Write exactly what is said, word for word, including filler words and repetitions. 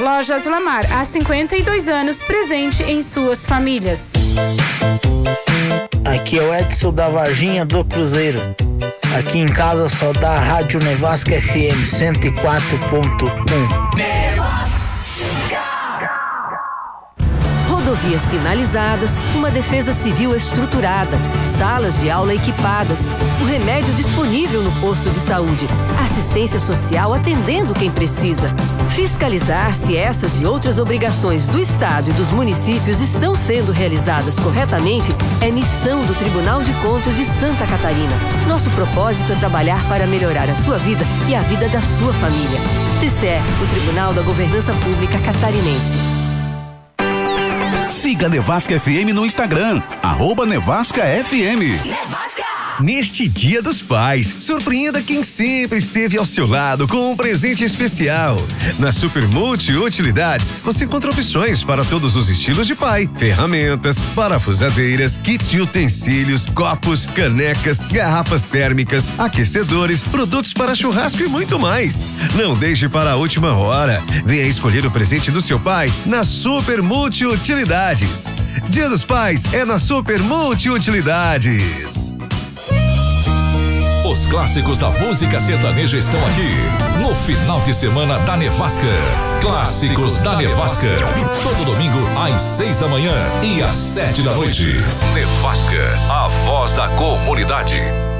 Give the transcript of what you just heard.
Lojas Lamar, há cinquenta e dois anos, presente em suas famílias. Aqui é o Edson da Varginha do Cruzeiro. Aqui em casa só dá a Rádio Nevasca F M cento e quatro ponto um. Rodovias sinalizadas, uma defesa civil estruturada, salas de aula equipadas, o remédio disponível no posto de saúde, assistência social atendendo quem precisa. Fiscalizar se essas e outras obrigações do Estado e dos municípios estão sendo realizadas corretamente é missão do Tribunal de Contas de Santa Catarina. Nosso propósito é trabalhar para melhorar a sua vida e a vida da sua família. T C E, o Tribunal da Governança Pública Catarinense. Siga Nevasca F M no Instagram, arroba Nevasca F M. Nevasca! Neste Dia dos Pais, surpreenda quem sempre esteve ao seu lado com um presente especial. Na Super Multi Utilidades, você encontra opções para todos os estilos de pai, ferramentas, parafusadeiras, kits de utensílios, copos, canecas, garrafas térmicas, aquecedores, produtos para churrasco e muito mais. Não deixe para a última hora. Venha escolher o presente do seu pai na Super Multi Utilidades. Dia dos Pais é na Super Multi Utilidades. Os clássicos da música sertaneja estão aqui no final de semana da Nevasca. Clássicos da Nevasca. Todo domingo às seis da manhã e às sete da noite. Nevasca, a voz da comunidade.